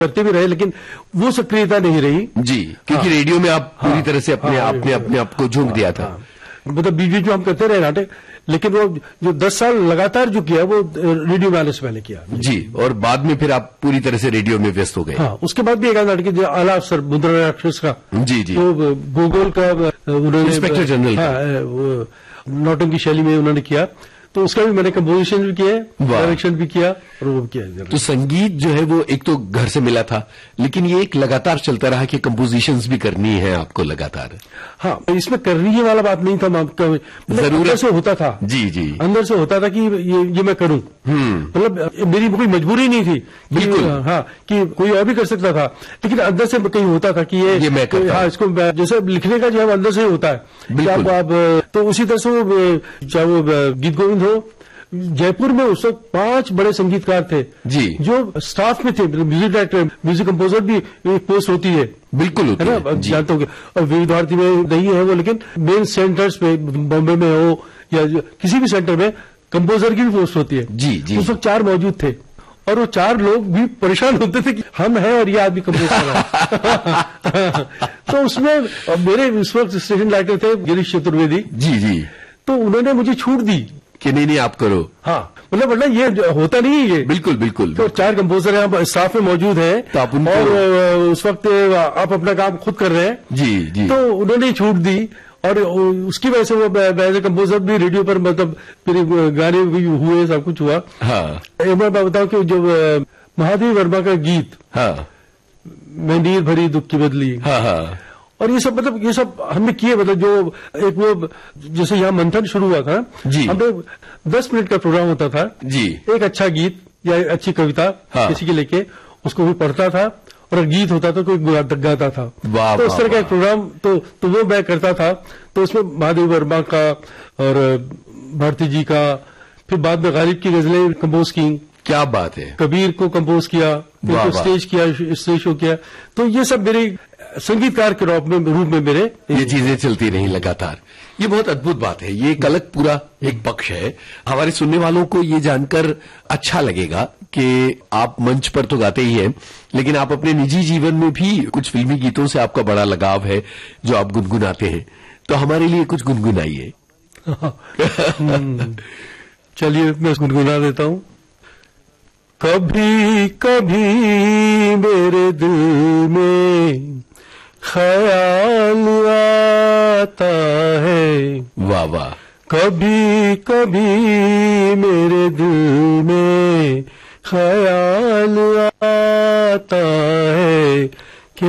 करते भी रहे, लेकिन वो सक्रियता नहीं रही जी, क्योंकि रेडियो में आप पूरी तरह से अपने आप को झोंक दिया था। मतलब बीच बीच में हम करते रहे नाटक, लेकिन वो जो 10 साल लगातार जो किया वो रेडियो में आने से पहले किया जी। और बाद में फिर आप पूरी तरह से रेडियो में व्यस्त हो गए। हाँ, उसके बाद भी एक नाटक जो आला अफसर मुद्रा राक्षस का, जी जी, वो गोगोल का उन्होंने इंस्पेक्टर जनरल, हाँ, नौटंकी शैली में उन्होंने किया, तो उसका भी मैंने कंपोजिशन भी किया, डायरेक्शन भी किया और वो भी किया। तो संगीत जो है वो एक तो घर से मिला था, लेकिन ये एक लगातार चलता रहा कि कंपोजिशंस भी करनी है आपको लगातार। हाँ, इसमें करनी है वाला बात नहीं था, जरूरत से होता था। जी जी, अंदर से होता था कि ये मैं करूं। मतलब मेरी कोई मजबूरी नहीं थी। बिल्कुल। हाँ, कि कोई और भी कर सकता था, लेकिन अंदर से कहीं होता था कि ये मैं करता। हाँ, इसको जैसे लिखने का जो है अंदर से ही होता है। आप तो उसी तरह से चाहे वो गीत गोविंद हो, जयपुर में उस वक्त 5 बड़े संगीतकार थे जी, जो स्टाफ में थे, म्यूजिक डायरेक्टर, म्यूजिक कंपोजर भी एक पोस्ट होती है। बिल्कुल होती है ना, जानते होंगे। और विविध भारती में नहीं है वो, लेकिन मेन सेंटर्स पे बॉम्बे में हो या किसी भी सेंटर में कंपोजर की भी पोस्ट होती है। जी जी, उस वक्त 4 मौजूद थे और वो 4 लोग भी परेशान होते थे कि हम हैं और ये आदमी कंपोज कर रहा है। तो उसमें मेरे उस वक्त स्टेशन राइटर थे गिरीश चतुर्वेदी जी जी, तो उन्होंने मुझे छूट दी कि नहीं आप करो। हाँ, मतलब ये होता नहीं है ये। बिल्कुल बिल्कुल। तो 4 कंपोजर यहाँ स्टाफ में मौजूद है, तो आप उनको, और उस वक्त आप अपना काम खुद कर रहे हैं जी जी, तो उन्होंने छूट दी और उसकी वजह से वो एज ए कंपोजर भी रेडियो पर, मतलब फिर गाने भी हुए, सब कुछ हुआ। हाँ, मैं बताऊं कि जो महादेव वर्मा का गीत, हाँ, मैं नीर भरी दुख की बदली, हाँ हाँ, और ये सब मतलब ये सब हमने किए। मतलब जो एक वो जैसे यहाँ मंथन शुरू हुआ था जी, हमने 10 मिनट का प्रोग्राम होता था जी, एक अच्छा गीत या अच्छी कविता किसी के लेके उसको भी पढ़ता था, और गीत होता था कोई गाता था। तो इस तरह का एक प्रोग्राम तो वो मैं करता था। तो उसमें महादेव वर्मा का और भारती जी का, फिर बाद में गालिब की गजलें कंपोज की। क्या बात है। कबीर को कंपोज किया, फिर स्टेज किया, स्टेज शो किया। तो ये सब मेरे संगीतकार के रूप में मेरे ये चीजें चलती रही लगातार। ये बहुत अद्भुत बात है। ये एक अलग पूरा एक पक्ष है। हमारे सुनने वालों को ये जानकर अच्छा लगेगा कि आप मंच पर तो गाते ही हैं, लेकिन आप अपने निजी जीवन में भी कुछ फिल्मी गीतों से आपका बड़ा लगाव है जो आप गुनगुनाते हैं। तो हमारे लिए कुछ गुनगुनाइए। चलिए मैं गुनगुना देता हूँ। कभी कभी मेरे दिल में ख्याल आता है, वाह वाह। कभी कभी मेरे दिल में ख्याल आता है,